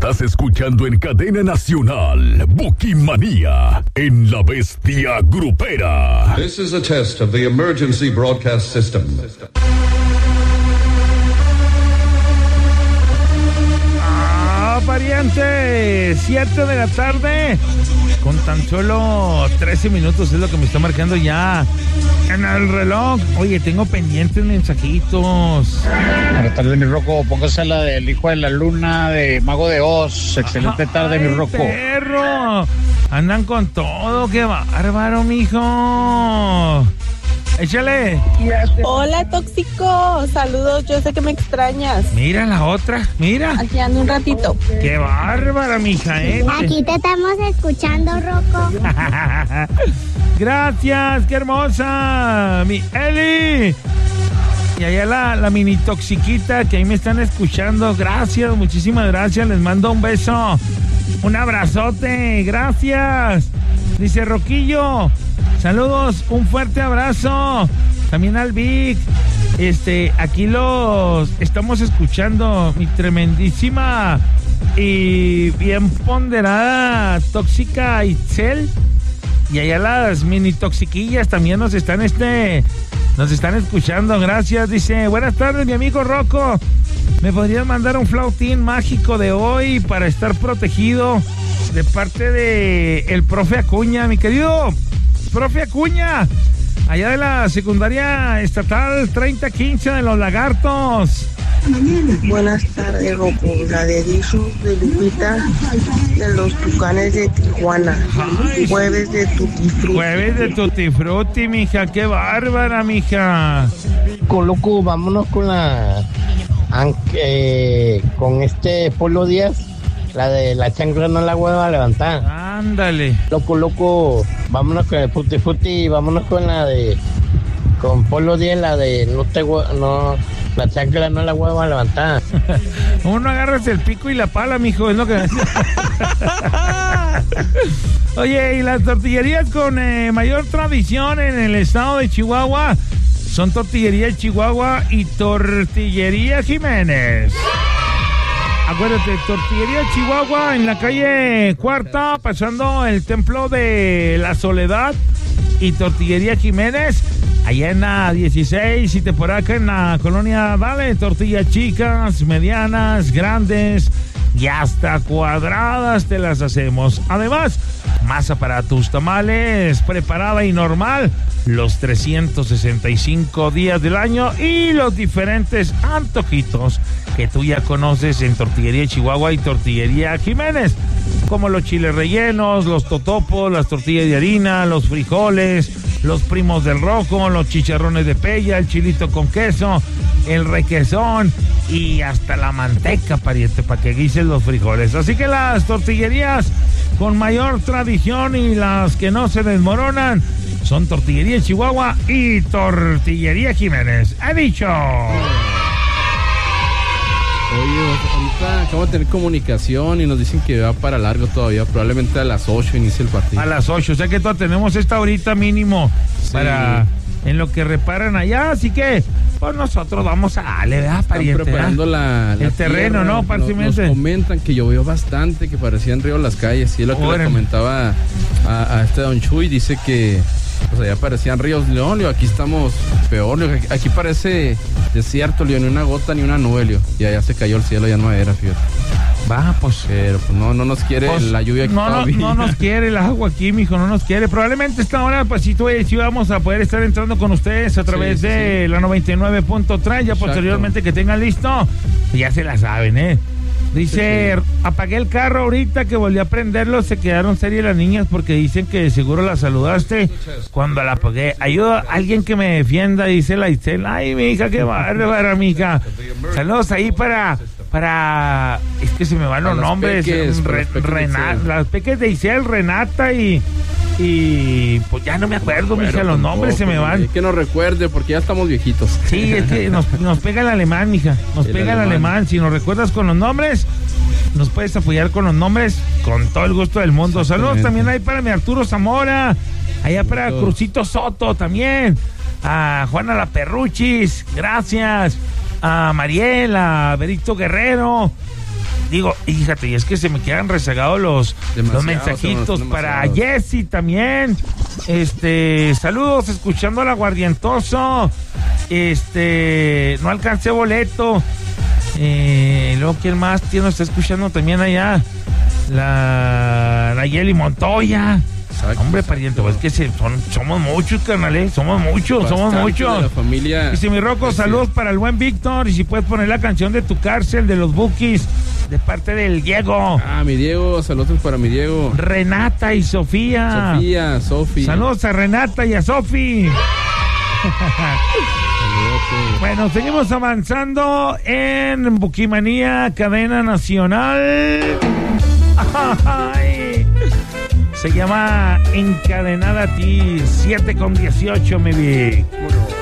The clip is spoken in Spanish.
Estás escuchando en cadena nacional Bukimanía en La Bestia Grupera. This is a test of the emergency broadcast system. Pariente, 7 de la tarde con tan solo 13 minutos es lo que me está marcando ya en el reloj. Oye, tengo pendientes mensajitos. Buenas tardes, mi Rocco. Póngase la del Hijo de la Luna de Mago de Oz. Excelente tarde, mi Rocco. Perro, andan con todo, qué bárbaro, mijo. Échale. Hola, tóxico. Saludos, yo sé que me extrañas. Mira la otra, mira. Aquí ando un ratito. Qué bárbara, mija, Aquí te estamos escuchando, Rocco. Gracias, qué hermosa, mi Eli. Y allá la mini toxiquita que ahí me están escuchando. Gracias, muchísimas gracias. Les mando un beso, un abrazote. Gracias. Dice Roquillo, saludos, un fuerte abrazo. También al Vic. Aquí los estamos escuchando, mi tremendísima y bien ponderada tóxica Itzel. Y allá las mini toxiquillas también nos están escuchando. Gracias. Dice, buenas tardes, mi amigo Rocco. ¿Me podrías mandar un flautín mágico de hoy para estar protegido de parte de el profe Acuña, mi querido profe Acuña, allá de la secundaria estatal 3015 de Los Lagartos? Buenas tardes, Rocco. La de Dizu de Lupita de los Tucanes de Tijuana. Ay, Jueves de Tutti Frutti. Jueves de Tutti Frutti, mija. Qué bárbara, mija. Loco, vámonos con con Polo Díaz. La de la chancla no la hueva a levantar. Ándale. Loco, vámonos con el Futi Futi, vámonos con con Polo Díaz, la de la chancla no la hueva a levantar. Uno agarras el pico y la pala, mijo, es lo que... Oye, y las tortillerías con mayor tradición en el estado de Chihuahua son Tortillería Chihuahua y Tortillería Jiménez. Acuérdate, Tortillería Chihuahua en la calle Cuarta, pasando el Templo de la Soledad, y Tortillería Jiménez allá en la 16, y por acá en la colonia Vale. Tortillas chicas, medianas, grandes y hasta cuadradas te las hacemos. Además, masa para tus tamales preparada y normal los 365 días del año, y los diferentes antojitos que tú ya conoces en Tortillería Chihuahua y Tortillería Jiménez, como los chiles rellenos, los totopos, las tortillas de harina, los frijoles, los primos del rojo, los chicharrones de pella, el chilito con queso, el requesón y hasta la manteca, pariente, para que guises los frijoles. Así que las tortillerías con mayor tradición y las que no se desmoronan son Tortillería Chihuahua y Tortillería Jiménez. ¡He dicho! Oye, ahorita acabo de tener comunicación y nos dicen que va para largo todavía. Probablemente a las 8 inicia el partido. A las 8, o sea que todos tenemos esta horita mínimo para en lo que reparan allá. Así que, pues nosotros vamos a darle, ¿verdad, pariente? Están preparando el terreno, ¿no? Nos comentan que llovió bastante, que parecían ríos las calles. Y es lo que le comentaba a Don Chuy. Dice que pues allá parecían ríos. León, aquí estamos peor. Aquí parece desierto, ni una gota ni una nube, Leo. Y allá se cayó el cielo, ya no era, fíjate. Va, pues. Pero pues no nos quiere la lluvia aquí. No nos quiere el agua aquí, mijo, no nos quiere. Probablemente esta hora, pues sí vamos a poder estar entrando con ustedes a través de la 99.3. Ya posteriormente que tengan listo, ya se la saben, ¿eh? Dice, apagué el carro ahorita que volví a prenderlo, se quedaron serias las niñas porque dicen que seguro la saludaste cuando la apagué. Ayuda a alguien que me defienda, dice la Itzel. Ay, mi hija, qué bárbara, mi hija. Saludos ahí para es que se me van los nombres. Las peques de Itzel, Renata y pues ya no me acuerdo, mija, los nombres se me van. Es que no recuerde porque ya estamos viejitos. Sí, es que nos pega el alemán, mija. Nos pega el alemán. Si nos recuerdas con los nombres, nos puedes apoyar con los nombres con todo el gusto del mundo. Saludos también ahí para mi Arturo Zamora, allá para Crucito Soto también, a Juana La Perruchis, gracias, a Mariel, a Berito Guerrero. digo, fíjate, y es que se me quedan rezagados los mensajitos para Jessy también. Saludos, escuchando al Aguardientoso. No alcancé boleto. Luego, ¿quién más nos está escuchando también allá? La Nayeli Montoya. Exacto. Hombre, pariente, es que somos muchos, carnal, somos muchos. De la familia. Dice mi Rocco, saludos para el buen Víctor. Y si puedes poner la canción de Tu Cárcel de los Bukis, de parte del Diego. Mi Diego, saludos para mi Diego. Renata y Sofía. Sofi. Saludos a Renata y a Sofi. Bueno, seguimos avanzando en Bukimanía, cadena nacional. Ay. Se llama Encadenada a ti, 7:18, mi Vic. Bueno.